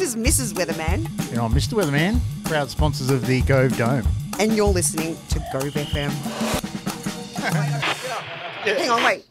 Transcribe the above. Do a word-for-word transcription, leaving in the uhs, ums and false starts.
This is Missus Weatherman. You know, I'm Mister Weatherman, proud sponsors of the Gove Dome. And you're listening to Gove F M. Hang on, wait.